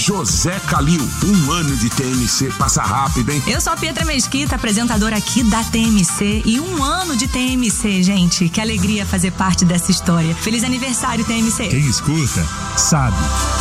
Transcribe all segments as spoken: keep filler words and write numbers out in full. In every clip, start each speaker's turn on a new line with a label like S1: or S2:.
S1: José Calil, um ano de T M C passa rápido, hein?
S2: Eu sou a Pietra Mesquita, apresentadora aqui da T M C, e um ano de T M C, gente. Que alegria fazer parte dessa história. Feliz aniversário, T M C.
S3: Quem escuta, sabe.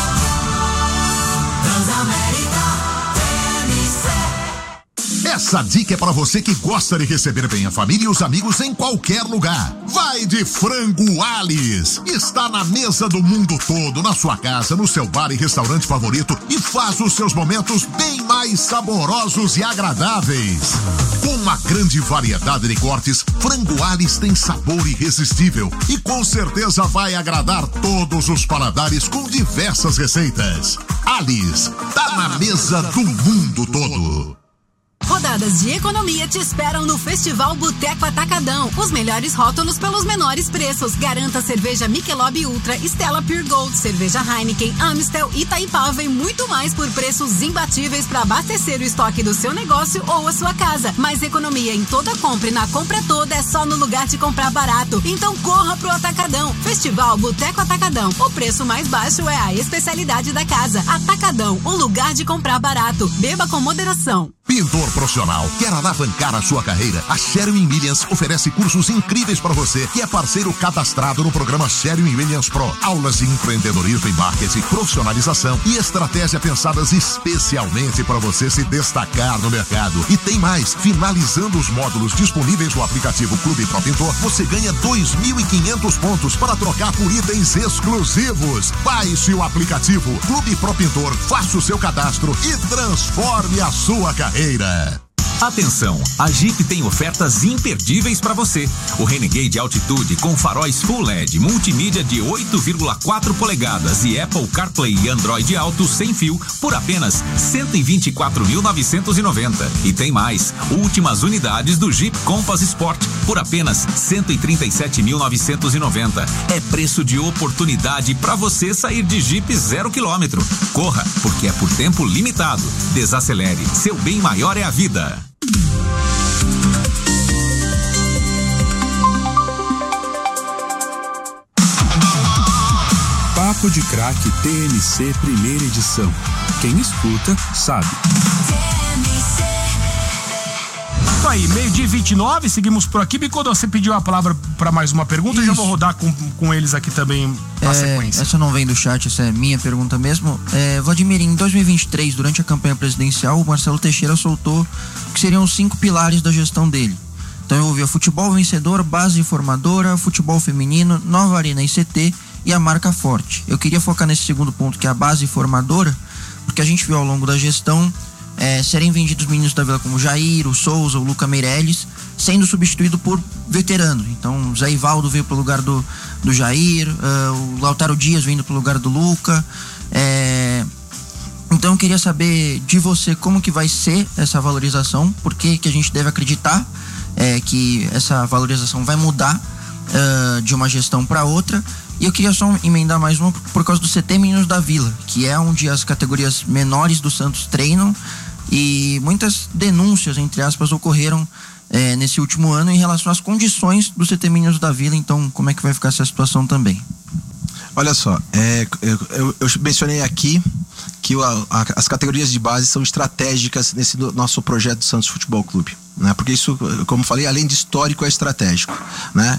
S4: Essa dica é para você que gosta de receber bem a família e os amigos em qualquer lugar. Vai de Frango Alice. Está na mesa do mundo todo, na sua casa, no seu bar e restaurante favorito, e faz os seus momentos bem mais saborosos e agradáveis. Com uma grande variedade de cortes, Frango Alice tem sabor irresistível e com certeza vai agradar todos os paladares com diversas receitas. Alice, tá na mesa do mundo todo.
S5: Rodadas de economia te esperam no Festival Boteco Atacadão. Os melhores rótulos pelos menores preços. Garanta cerveja Michelob Ultra, Stella Pure Gold, cerveja Heineken, Amstel, Itaipava e muito mais por preços imbatíveis para abastecer o estoque do seu negócio ou a sua casa. Mais economia em toda compra e na compra toda é só no lugar de comprar barato. Então corra pro Atacadão. Festival Boteco Atacadão. O preço mais baixo é a especialidade da casa. Atacadão, o lugar de comprar barato. Beba com moderação.
S4: Pintor profissional, quer alavancar a sua carreira? A Sherwin-Williams oferece cursos incríveis para você que é parceiro cadastrado no programa Sherwin-Williams Pro. Aulas de empreendedorismo e marketing, profissionalização e estratégia pensadas especialmente para você se destacar no mercado. E tem mais, finalizando os módulos disponíveis no aplicativo Clube Pro Pintor, você ganha dois mil e quinhentos pontos para trocar por itens exclusivos. Baixe o aplicativo Clube Pro Pintor, faça o seu cadastro e transforme a sua carreira.
S6: Atenção, a Jeep tem ofertas imperdíveis para você. O Renegade Altitude com faróis Full L E D, multimídia de oito vírgula quatro polegadas e Apple CarPlay e Android Auto sem fio por apenas cento e vinte e quatro mil novecentos e noventa. E tem mais, últimas unidades do Jeep Compass Sport por apenas cento e trinta e sete mil novecentos e noventa. É preço de oportunidade para você sair de Jeep zero quilômetro. Corra, porque é por tempo limitado. Desacelere, seu bem maior é a vida.
S3: Papo de Craque T M C primeira edição. Quem escuta, sabe.
S7: Isso aí, meio-dia e vinte e nove, seguimos por aqui. Bicudo, você pediu a palavra para mais uma pergunta. Isso. Eu já vou rodar com, com eles aqui também na
S8: é,
S7: sequência.
S8: Essa não vem do chat, essa é minha pergunta mesmo. É, Vladimir, em dois mil e vinte e três, durante a campanha presidencial, o Marcelo Teixeira soltou que seriam os cinco pilares da gestão dele. Então eu ouvi futebol vencedor, base formadora, futebol feminino, nova arena I C T e a marca forte. Eu queria focar nesse segundo ponto, que é a base formadora, porque a gente viu ao longo da gestão é, serem vendidos meninos da Vila como Jair, o Souza, o Luca Meirelles, sendo substituído por veterano. Então o Zé Ivaldo veio pro lugar do, do Jair, uh, o Lautaro Dias vindo pro lugar do Luca. É, então eu queria saber de você como que vai ser essa valorização, por que que a gente deve acreditar é, que essa valorização vai mudar uh, de uma gestão para outra. E eu queria só emendar mais uma por causa do C T Meninos da Vila, que é onde as categorias menores do Santos treinam, e muitas denúncias, entre aspas, ocorreram é, nesse último ano em relação às condições do C T Meninos da Vila. Então, como é que vai ficar essa situação também?
S9: Olha só, é, eu, eu mencionei aqui que a, a, as categorias de base são estratégicas nesse nosso projeto do Santos Futebol Clube, né? Porque isso, como falei, além de histórico, é estratégico, né?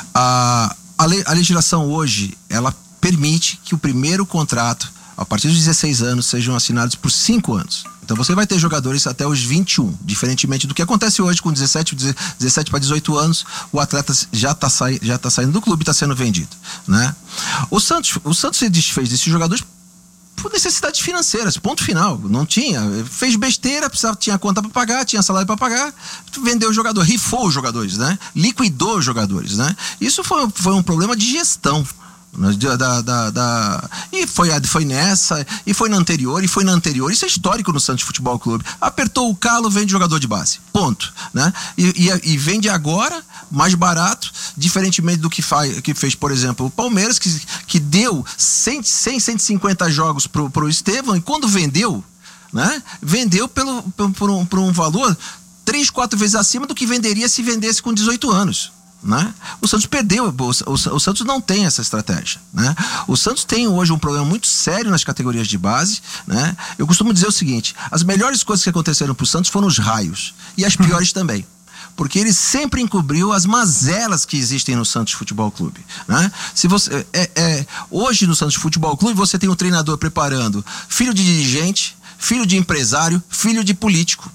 S9: A A, le, a legislação hoje, ela permite que o primeiro contrato, a partir dos dezesseis anos, sejam assinados por cinco anos. Então você vai ter jogadores até os vinte e um, diferentemente do que acontece hoje com dezessete, dezessete para dezoito anos, o atleta já está sai, já tá saindo do clube e está sendo vendido, né? O Santos, o Santos se desfez desses jogadores por necessidades financeiras, ponto final. Não tinha, fez besteira, precisava, tinha conta para pagar, tinha salário para pagar, vendeu o jogador, rifou os jogadores, né? Liquidou os jogadores, né? Isso foi, foi um problema de gestão. Da, da, da, e foi, foi nessa, e foi na anterior, e foi na anterior. Isso é histórico no Santos Futebol Clube. Apertou o calo, vende jogador de base. Ponto, né? E, e, e vende agora, mais barato, diferentemente do que, faz, que fez, por exemplo, o Palmeiras, que, que deu cem, cem, cento e cinquenta jogos pro, pro Estevão, e quando vendeu, né? Vendeu pelo, por, um, por um valor três, quatro vezes acima do que venderia se vendesse com dezoito anos. Né? O Santos perdeu, o, o, o Santos não tem essa estratégia, né? O Santos tem hoje um problema muito sério nas categorias de base, né? Eu costumo dizer o seguinte: as melhores coisas que aconteceram pro Santos foram os raios, e as piores também, porque ele sempre encobriu as mazelas que existem no Santos Futebol Clube, né? Se você, é, é, hoje no Santos Futebol Clube você tem um treinador preparando filho de dirigente, filho de empresário, filho de político,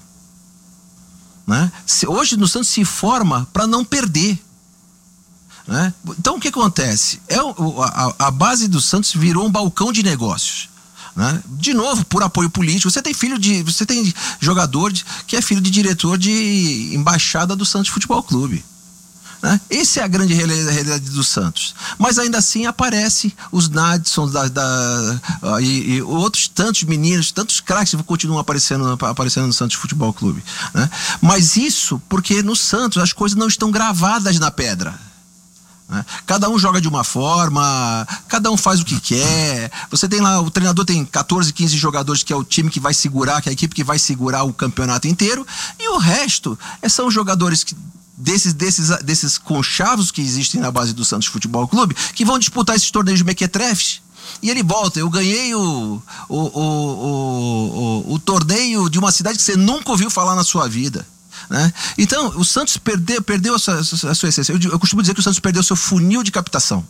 S9: né? Se, hoje no Santos se forma para não perder. Né? Então o que acontece? É, a, a base do Santos virou um balcão de negócios. Né? De novo, por apoio político. Você tem filho de. Você tem jogador de, que é filho de diretor de embaixada do Santos Futebol Clube. Né? Essa é a grande realidade do Santos. Mas ainda assim aparece os Nadsons da, da, uh, e, e outros tantos meninos, tantos craques que continuam aparecendo, aparecendo no Santos Futebol Clube. Né? Mas isso porque no Santos as coisas não estão gravadas na pedra. Cada um joga de uma forma, cada um faz o que quer. Você tem lá, o treinador tem catorze, quinze jogadores que é o time que vai segurar, que é a equipe que vai segurar o campeonato inteiro, e o resto é, são jogadores que, desses, desses, desses conchavos que existem na base do Santos Futebol Clube, que vão disputar esses torneios de mequetrefes. E ele volta, eu ganhei o, o, o, o, o, o torneio de uma cidade que você nunca ouviu falar na sua vida. Né? Então, o Santos perdeu, perdeu a, sua, a sua essência. Eu, eu costumo dizer que o Santos perdeu o seu funil de captação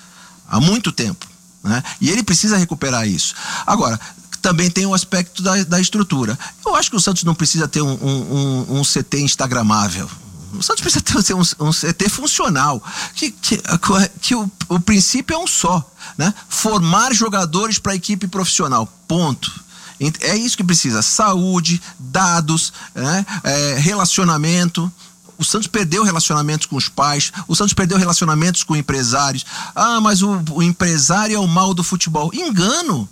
S9: há muito tempo, né? E ele precisa recuperar isso. Agora, também tem o aspecto da, da estrutura. Eu acho que o Santos não precisa ter um, um, um, um C T instagramável. O Santos precisa ter um, um C T funcional, que, que, que o, o princípio é um só, né? Formar jogadores para a equipe profissional, ponto. É isso que precisa: saúde, dados, né? É, relacionamento. O Santos perdeu relacionamentos com os pais, o Santos perdeu relacionamentos com empresários. Ah, mas o, o empresário é o mal do futebol. Engano.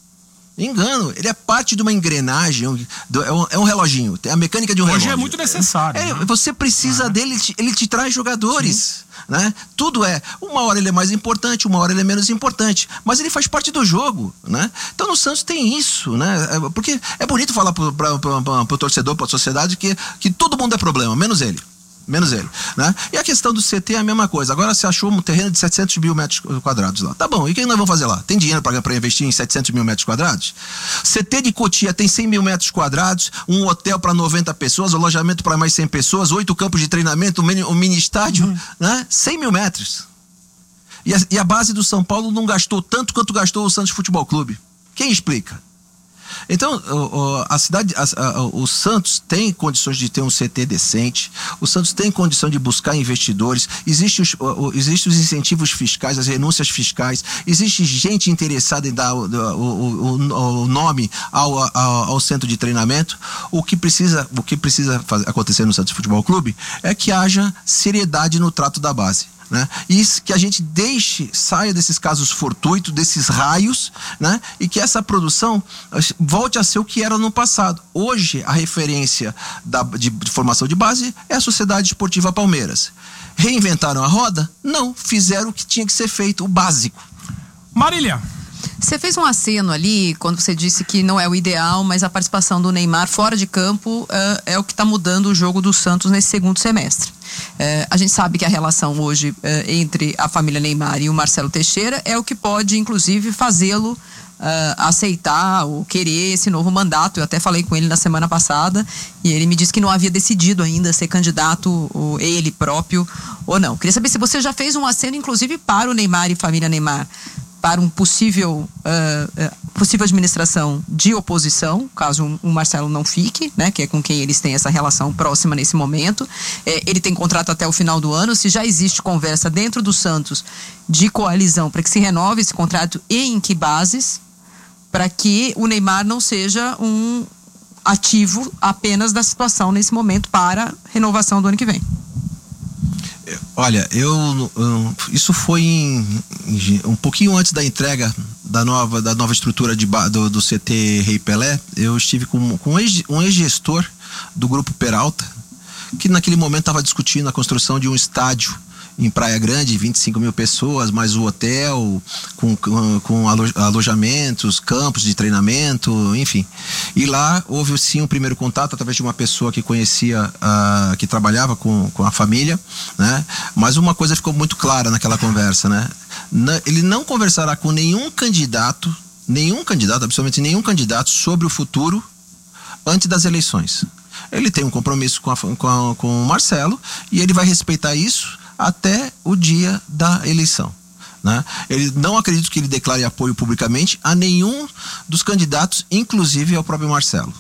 S9: Engano, ele é parte de uma engrenagem, é um, é um reloginho, tem a mecânica de um
S7: Hoje
S9: relógio.
S7: Hoje é muito necessário.
S9: É,
S7: né?
S9: Você precisa ah. dele, ele te traz jogadores, né? Tudo é, uma hora ele é mais importante, uma hora ele é menos importante, mas ele faz parte do jogo, né? Então no Santos tem isso, né? Porque é bonito falar pro, pra, pra, pra, pro torcedor, pra sociedade que, que todo mundo é problema, menos ele. Menos ele, né? E a questão do C T é a mesma coisa. Agora você achou um terreno de setecentos mil metros quadrados lá. Tá bom, e o que nós vamos fazer lá? Tem dinheiro para investir em setecentos mil metros quadrados? C T de Cotia tem cem mil metros quadrados, um hotel para noventa pessoas, alojamento para mais cem pessoas, oito campos de treinamento, um mini, um mini estádio, uhum. né? cem mil metros. E a, e a base do São Paulo não gastou tanto quanto gastou o Santos Futebol Clube. Quem explica? Então, o, a cidade, a, a, o Santos tem condições de ter um C T decente, o Santos tem condição de buscar investidores, existem os, existe os incentivos fiscais, as renúncias fiscais, existe gente interessada em dar o, o, o, o nome ao, ao, ao centro de treinamento. O que precisa, o que precisa fazer, acontecer no Santos Futebol Clube é que haja seriedade no trato da base. Né? E que a gente deixe, saia desses casos fortuitos, desses raios, né? E que essa produção volte a ser o que era no passado. Hoje, a referência da, de, de formação de base é a Sociedade Esportiva Palmeiras. Reinventaram a roda? Não, fizeram o que tinha que ser feito, o básico.
S7: Marília.
S10: Você fez um aceno ali quando você disse que não é o ideal, mas a participação do Neymar fora de campo uh, é o que está mudando o jogo do Santos nesse segundo semestre. Uh, a gente sabe que a relação hoje uh, entre a família Neymar e o Marcelo Teixeira é o que pode, inclusive, fazê-lo Uh, aceitar ou querer esse novo mandato. Eu até falei com ele na semana passada e ele me disse que não havia decidido ainda ser candidato, ou ele próprio ou não. Queria saber se você já fez um aceno, inclusive, para o Neymar e família Neymar, para um possível uh, uh, possível administração de oposição, caso o Marcelo não fique, né, que é com quem eles têm essa relação próxima nesse momento. É, ele tem contrato até o final do ano. Se já existe conversa dentro do Santos de coalizão para que se renove esse contrato e em que bases, para que o Neymar não seja um ativo apenas da situação nesse momento para renovação do ano que vem.
S9: Olha, eu, eu isso foi em, em, um pouquinho antes da entrega da nova, da nova estrutura de, do, do C T Rei Pelé. Eu estive com, com um, ex, um ex-gestor do Grupo Peralta, que naquele momento estava discutindo a construção de um estádio em Praia Grande, vinte e cinco mil pessoas, mais o hotel, com, com, com alojamentos, campos de treinamento, enfim. E lá houve sim um primeiro contato através de uma pessoa que conhecia, uh, que trabalhava com, com a família, né? Mas uma coisa ficou muito clara naquela conversa, né? Na, ele não conversará com nenhum candidato, nenhum candidato, absolutamente nenhum candidato sobre o futuro antes das eleições. Ele tem um compromisso com, a, com, a, com o Marcelo e ele vai respeitar isso até o dia da eleição, né? Ele não acredito que ele declare apoio publicamente a nenhum dos candidatos, inclusive ao próprio Marcelo.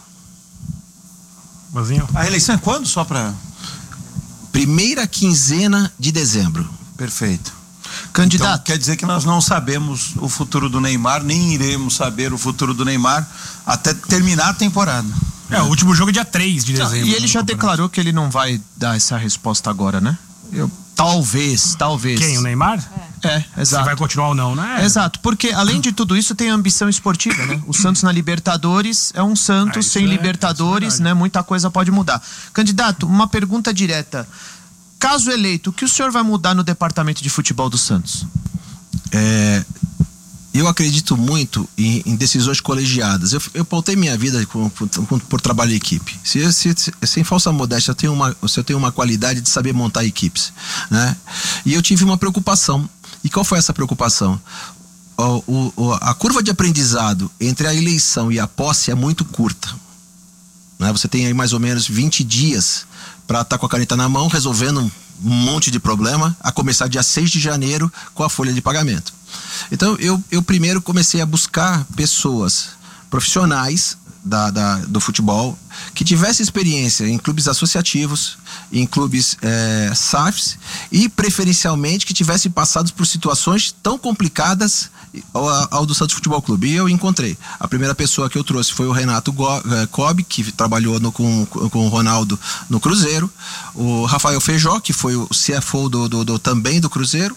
S7: Bozinho.
S11: A eleição é quando? Só para...
S9: Primeira quinzena de dezembro.
S11: Perfeito. Candidato. Então, quer dizer que nós não sabemos o futuro do Neymar, nem iremos saber o futuro do Neymar até terminar a temporada.
S7: É, o último jogo é dia três de dezembro.
S12: E ele já declarou que ele não vai dar essa resposta agora, né? Eu, talvez, talvez.
S7: Quem, o Neymar?
S12: É, é exato.
S7: Se vai continuar ou não, né?
S12: Exato, porque além de tudo isso tem a ambição esportiva, né? O Santos na Libertadores é um Santos, é, sem é, Libertadores, é né? Muita coisa pode mudar. Candidato, uma pergunta direta. Caso eleito, o que o senhor vai mudar no departamento de futebol do Santos?
S9: É... Eu acredito muito em, em decisões colegiadas. Eu, eu pautei minha vida com, por, com, por trabalho em equipe. Se, se, se, sem falsa modéstia, eu tenho, uma, eu tenho uma qualidade de saber montar equipes, né? E eu tive uma preocupação. E qual foi essa preocupação? O, o, a curva de aprendizado entre a eleição e a posse é muito curta, né? Você tem aí mais ou menos vinte dias para estar com a caneta na mão, resolvendo um monte de problema, a começar dia seis de janeiro com a folha de pagamento. Então eu, eu primeiro comecei a buscar pessoas profissionais da, da, do futebol que tivessem experiência em clubes associativos, em clubes é, S A Fs e preferencialmente que tivessem passado por situações tão complicadas ao, ao do Santos Futebol Clube. E eu encontrei. A primeira pessoa que eu trouxe foi o Renato Cobb, que trabalhou no, com, com o Ronaldo no Cruzeiro, o Rafael Feijó, que foi o C F O do, do, do, também do Cruzeiro,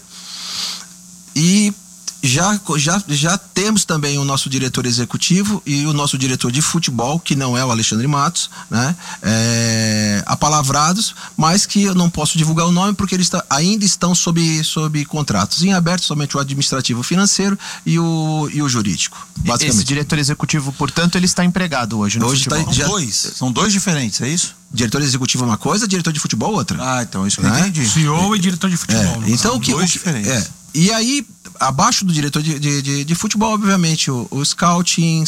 S9: e Já, já, já temos também o nosso diretor executivo e o nosso diretor de futebol, que não é o Alexandre Matos, né? É, apalavrados, mas que eu não posso divulgar o nome porque eles tá, ainda estão sob, sob contratos em aberto, somente o administrativo financeiro e o, e o jurídico, basicamente.
S12: Esse diretor executivo, portanto, ele está empregado hoje no
S9: hoje
S12: futebol?
S9: Tá, já,
S11: são dois, são dois diferentes, é isso?
S9: Diretor executivo é uma coisa, diretor de futebol outra.
S11: Ah, então isso que eu entendi.
S7: C E O e diretor de futebol.
S9: É, então, que,
S11: dois
S9: o,
S11: diferentes.
S9: É, e aí, abaixo do diretor de, de, de, de futebol, obviamente, o, o scouting,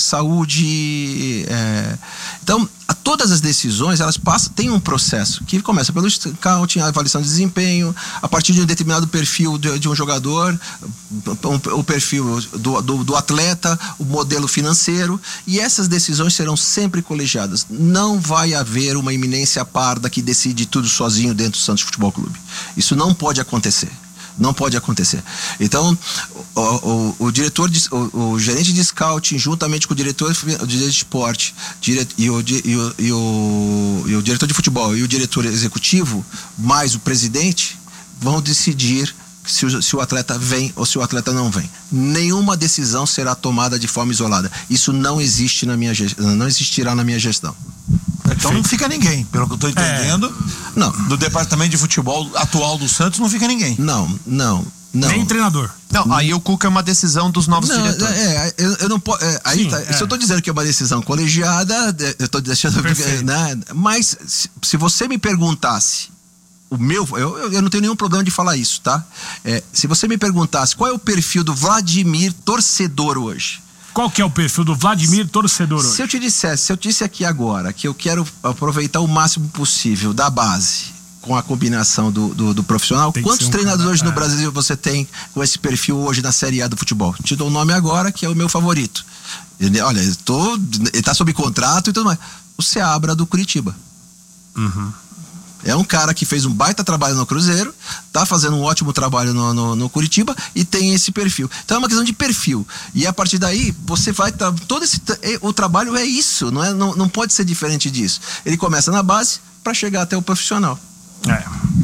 S9: saúde. É... Então, a, todas as decisões, elas passam, tem um processo que começa pelo scouting, a avaliação de desempenho, a partir de um determinado perfil de, de um jogador, um, o perfil do, do, do atleta, o modelo financeiro, e essas decisões serão sempre colegiadas. Não vai haver uma eminência parda que decide tudo sozinho dentro do Santos Futebol Clube. Isso não pode acontecer. Não pode acontecer. Então, o, o, o diretor, de, o, o gerente de scouting, juntamente com o diretor, o diretor de esporte dire, e, o, e, o, e, o, e o diretor de futebol e o diretor executivo, mais o presidente, vão decidir se o, se o atleta vem ou se o atleta não vem. Nenhuma decisão será tomada de forma isolada. Isso não existe na minha não existirá na minha gestão.
S11: Então não fica ninguém, pelo que eu estou entendendo.
S9: É. Não.
S11: Do departamento de futebol atual do Santos não fica ninguém.
S9: Não, não, não.
S7: Nem treinador.
S12: Não, não. Aí o Cuca é uma decisão dos novos
S9: não,
S12: diretores.
S9: É, eu, eu não posso. É, aí
S7: Sim,
S9: tá,
S7: é.
S9: se eu estou dizendo que é uma decisão colegiada, eu estou deixando. Né, mas se, se você me perguntasse, o meu, eu, eu não tenho nenhum problema de falar isso, tá? É, se você me perguntasse qual é o perfil do Vladimir torcedor hoje.
S7: Qual que é o perfil do Vladimir torcedor hoje?
S9: Se eu te dissesse, se eu disse aqui agora que eu quero aproveitar o máximo possível da base com a combinação do, do, do profissional, quantos um treinadores cara, no é. Brasil você tem com esse perfil hoje na Série A do futebol? Te dou o um nome agora, que é o meu favorito. Ele, olha, eu tô, ele tá sob contrato e tudo mais. O Seabra do Curitiba.
S7: Uhum.
S9: É um cara que fez um baita trabalho no Cruzeiro, tá fazendo um ótimo trabalho no, no, no Curitiba e tem esse perfil. Então é uma questão de perfil. E a partir daí, você vai... Tá, todo esse, o trabalho é isso, não, é, não, não pode ser diferente disso. Ele começa na base para chegar até o profissional.
S7: É.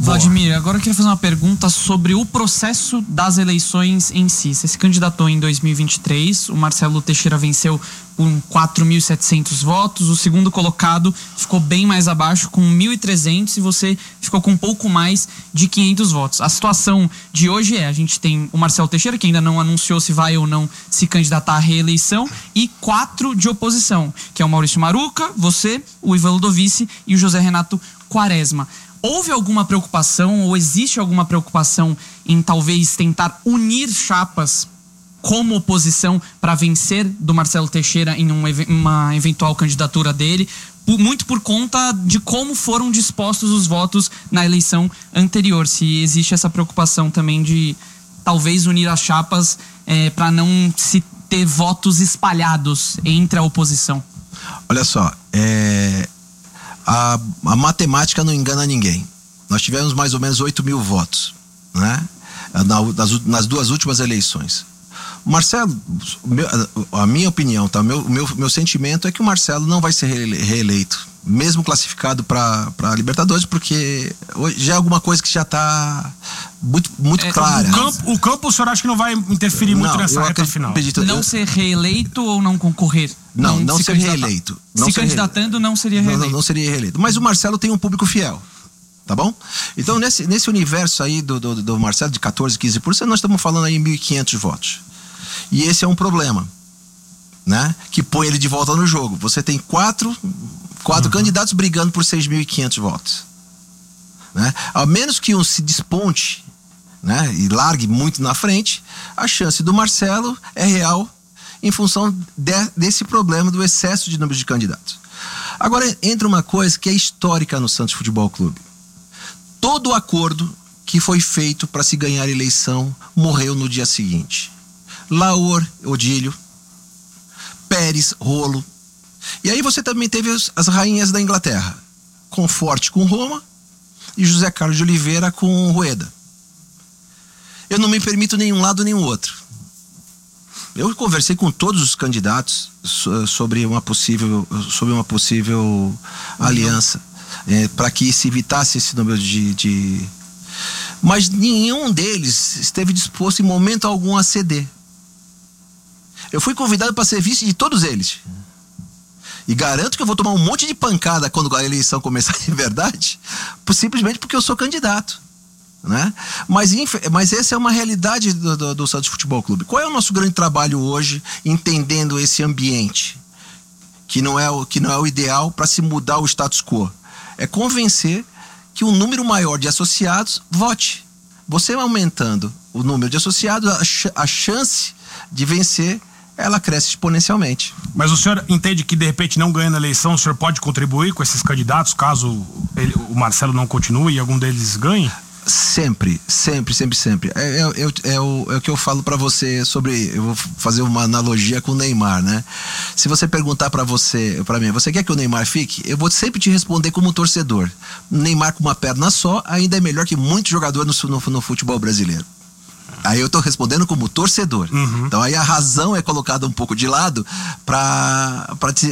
S13: Vladimir, agora eu queria fazer uma pergunta sobre o processo das eleições em si. Você se candidatou em dois mil e vinte e três, o Marcelo Teixeira venceu com quatro mil e setecentos votos, o segundo colocado ficou bem mais abaixo, com mil e trezentos, e você ficou com um pouco mais de quinhentos votos. A situação de hoje é, a gente tem o Marcelo Teixeira, que ainda não anunciou se vai ou não se candidatar à reeleição, e quatro de oposição, que é o Maurício Maruca, você, o Ivan Ludovici e o José Renato Quaresma. Houve alguma preocupação ou existe alguma preocupação em talvez tentar unir chapas como oposição para vencer do Marcelo Teixeira em um, uma eventual candidatura dele, muito por conta de como foram dispostos os votos na eleição anterior? Se existe essa preocupação também de talvez unir as chapas é, para não se ter votos espalhados entre a oposição.
S9: Olha só, é, a, a matemática não engana ninguém. Nós tivemos mais ou menos oito mil votos, né? nas, nas duas últimas eleições. Marcelo, a minha opinião, tá? meu, meu, meu sentimento é que o Marcelo não vai ser reeleito, mesmo classificado para Libertadores, porque já é alguma coisa que já está muito, muito
S7: é,
S9: clara.
S7: O campo, o campo, o senhor acha que não vai interferir não, muito nessa reta final?
S13: Acredito, não eu... ser reeleito ou não concorrer?
S9: Não, não, não se ser reeleito.
S13: Não se ser candidatando, não seria reeleito.
S9: Não, não, não seria reeleito. Mas o Marcelo tem um público fiel. Tá bom? Então, nesse, nesse universo aí do, do, do Marcelo, de quatorze, quinze por cento, nós estamos falando aí em mil e quinhentos votos. E esse é um problema, né? Que põe ele de volta no jogo. Você tem quatro, quatro uhum. candidatos brigando por seis mil e quinhentos votos, né? A menos que um se desponte, né? E largue muito na frente, a chance do Marcelo é real em função de, desse problema do excesso de número de candidatos. Agora, entra uma coisa que é histórica no Santos Futebol Clube. Todo o acordo que foi feito para se ganhar a eleição morreu no dia seguinte. Laor, Odílio, Pérez, Rolo. E aí você também teve as, as rainhas da Inglaterra. Conforte com Roma e José Carlos de Oliveira com Rueda. Eu não me permito nenhum lado nem o outro. Eu conversei com todos os candidatos sobre uma possível, sobre uma possível uhum. aliança, é, para que se evitasse esse número de, de... Mas nenhum deles esteve disposto em momento algum a ceder. Eu fui convidado para ser vice de todos eles. E garanto que eu vou tomar um monte de pancada quando a eleição começar de verdade, simplesmente porque eu sou candidato, né? Mas, mas essa é uma realidade do, do, do Santos Futebol Clube. Qual é o nosso grande trabalho hoje, entendendo esse ambiente, que não é o, que não é o ideal para se mudar o status quo? É convencer que um número maior de associados vote. Você aumentando o número de associados, a, ch a chance de vencer, ela cresce exponencialmente.
S7: Mas o senhor entende que, de repente, não ganhando a eleição, o senhor pode contribuir com esses candidatos, caso ele, o Marcelo não continue e algum deles ganhe?
S9: Sempre, sempre, sempre, sempre. É, é, é, é, o, é o que eu falo pra você sobre... Eu vou fazer uma analogia com o Neymar, né? Se você perguntar pra você, pra mim, você quer que o Neymar fique? Eu vou sempre te responder como torcedor. Neymar com uma perna só ainda é melhor que muitos jogadores no, no, no futebol brasileiro. Aí eu tô respondendo como torcedor. Uhum. Então aí a razão é colocada um pouco de lado para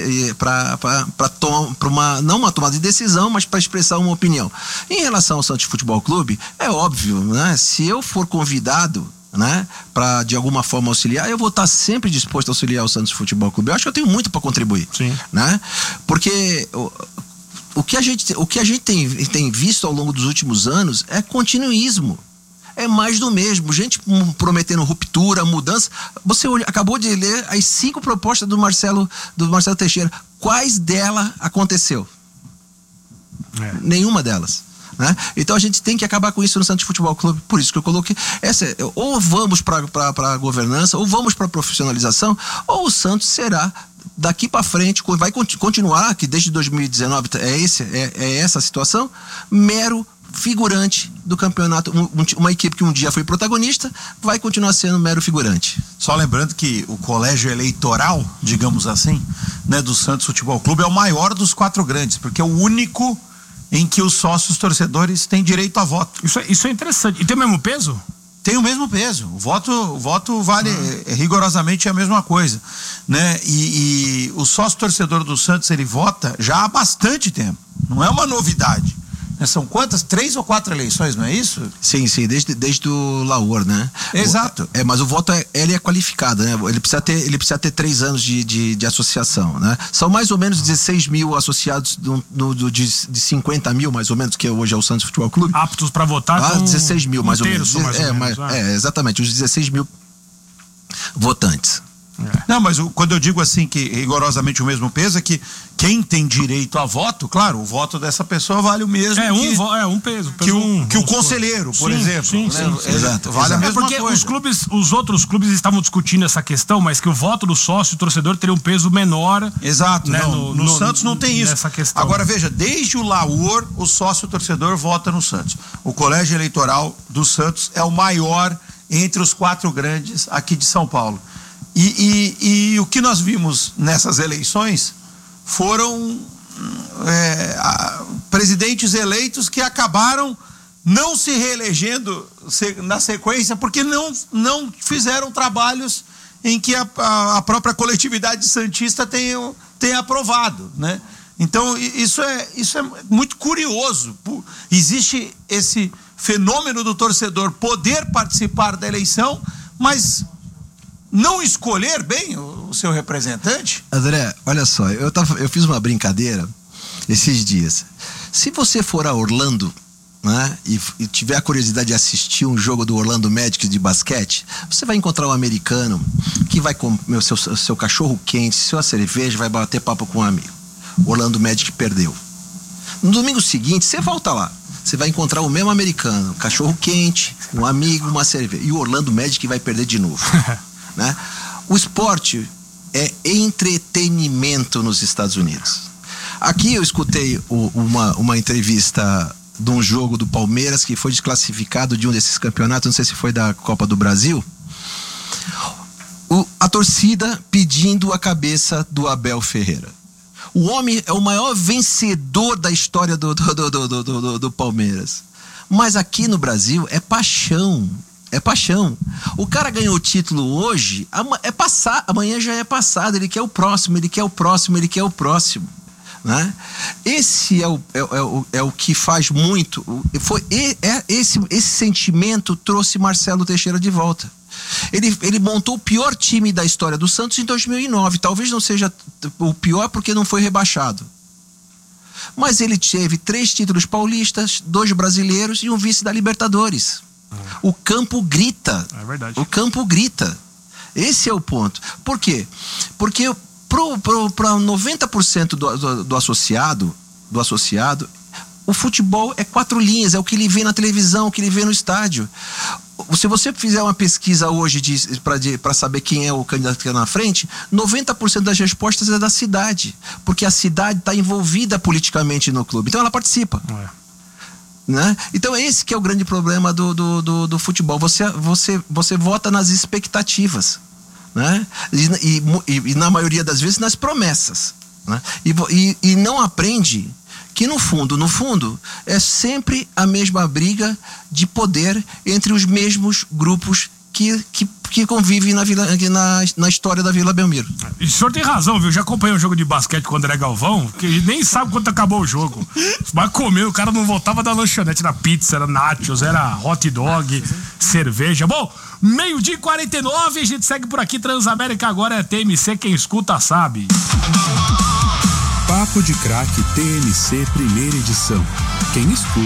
S9: para tomar para uma não uma tomada de decisão, mas para expressar uma opinião. Em relação ao Santos Futebol Clube, é óbvio, né? Se eu for convidado, né, para de alguma forma auxiliar, eu vou estar sempre disposto a auxiliar o Santos Futebol Clube. Eu acho que eu tenho muito para contribuir. Sim. Né? Porque o, o que a gente o que a gente tem, tem visto ao longo dos últimos anos é continuismo. É mais do mesmo, gente prometendo ruptura, mudança. Você acabou de ler as cinco propostas do Marcelo, do Marcelo Teixeira. Quais delas aconteceu? É. Nenhuma delas, né? Então a gente tem que acabar com isso no Santos Futebol Clube. Por isso que eu coloquei essa, ou vamos para a governança, ou vamos para a profissionalização, ou o Santos será daqui para frente, vai continuar, que desde dois mil e dezenove é, esse, é, é essa a situação, mero figurante do campeonato. Um, uma equipe que um dia foi protagonista vai continuar sendo mero figurante.
S11: Só lembrando que o colégio eleitoral, digamos assim, né, do Santos Futebol Clube é o maior dos quatro grandes, porque é o único em que os sócios torcedores têm direito a voto.
S7: Isso é, isso é interessante. E tem o mesmo peso?
S11: Tem o mesmo peso. O voto, o voto vale hum. rigorosamente a mesma coisa, né? E, e o sócio torcedor do Santos, ele vota já há bastante tempo. Não é uma novidade. São quantas? Três ou quatro eleições, não é isso?
S9: Sim, sim, desde, desde o Laor, né?
S11: Exato.
S9: O, é, mas o voto é, ele é qualificado, né? Ele precisa ter, ele precisa ter três anos de, de, de associação, né? São mais ou menos dezesseis mil associados do, do, do, de, de cinquenta mil, mais ou menos, que hoje é o Santos Futebol Clube.
S7: Aptos para votar.
S9: Ah,
S7: com
S9: dezesseis mil, mais,
S7: um
S9: ou menos.
S7: mais
S9: é,
S7: ou menos.
S9: Mas, é, exatamente, os dezesseis mil votantes.
S11: É. Não, mas o, quando eu digo assim que rigorosamente o mesmo peso, é que quem tem direito a voto, claro, o voto dessa pessoa vale o mesmo.
S7: É,
S11: que,
S7: um, é um peso.
S11: Que o,
S7: um,
S11: que o conselheiro, por
S7: sim,
S11: exemplo.
S7: Sim,
S11: né?
S7: sim, sim.
S11: Exato. Vale
S9: exato.
S11: a mesma
S7: é porque
S11: coisa.
S7: os clubes, os outros clubes estavam discutindo essa questão, mas que o voto do sócio, o torcedor, teria um peso menor.
S11: Exato.
S7: Né,
S11: não,
S7: no,
S11: no,
S7: no
S11: Santos não tem isso.
S7: Nessa questão.
S11: Agora veja, desde o Laor, o sócio torcedor vota no Santos. O colégio eleitoral do Santos é o maior entre os quatro grandes aqui de São Paulo. E, e, e o que nós vimos nessas eleições foram é, a, presidentes eleitos que acabaram não se reelegendo se, na sequência porque não, não fizeram trabalhos em que a, a, a própria coletividade santista tenha, tenha aprovado, né? Então isso é, isso é muito curioso. Existe esse fenômeno do torcedor poder participar da eleição, mas não escolher bem o, o seu representante?
S9: André, olha só, eu, tava, eu fiz uma brincadeira esses dias. Se você for a Orlando, né, e, e tiver a curiosidade de assistir um jogo do Orlando Magic de basquete, você vai encontrar um americano que vai comer o seu, seu cachorro quente, sua cerveja, vai bater papo com um amigo. O Orlando Magic perdeu. No domingo seguinte, você volta lá. Você vai encontrar o mesmo americano, cachorro quente, um amigo, uma cerveja. E o Orlando Magic vai perder de novo. Né? O esporte é entretenimento nos Estados Unidos. Aqui eu escutei o, uma, uma entrevista de um jogo do Palmeiras que foi desclassificado de um desses campeonatos, não sei se foi da Copa do Brasil. O, a torcida pedindo a cabeça do Abel Ferreira. O homem é o maior vencedor da história do, do, do, do, do, do, do Palmeiras. Mas aqui no Brasil é paixão. É paixão. O cara ganhou o título hoje, é passar, amanhã já é passado. Ele quer o próximo, ele quer o próximo, ele quer o próximo. Né? Esse é o, é, é, o, é o que faz muito. Foi, é, esse, esse sentimento trouxe Marcelo Teixeira de volta. Ele, ele montou o pior time da história do Santos em dois mil e nove. Talvez não seja o pior porque não foi rebaixado. Mas ele teve três títulos paulistas, dois brasileiros e um vice da Libertadores. O campo grita.
S7: É verdade.
S9: O campo grita. Esse é o ponto. Por quê? Porque para noventa por cento do, do, do associado, do associado, o futebol é quatro linhas, é o que ele vê na televisão, o que ele vê no estádio. Se você fizer uma pesquisa hoje para saber quem é o candidato que está na frente, noventa por cento das respostas é da cidade. Porque a cidade está envolvida politicamente no clube. Então ela participa. É. Né? Então esse que é o grande problema do, do, do, do futebol. Você, você, você vota nas expectativas, né? E, e, e na maioria das vezes nas promessas, né? e, e, e não aprende que no fundo, no fundo é sempre a mesma briga de poder entre os mesmos grupos que, que, que convivem na, vila, na, na história da Vila Belmiro.
S7: E o senhor tem razão, viu? Já acompanhei um jogo de basquete com o André Galvão, que nem sabe quando acabou o jogo. Mas comeu, o cara não voltava da lanchonete, era pizza, era nachos, era hot dog, cerveja. Bom, meio-dia e quarenta e nove, a gente segue por aqui. Transamérica agora é T M C, quem escuta sabe.
S3: Papo de Craque T M C, primeira edição. Quem escuta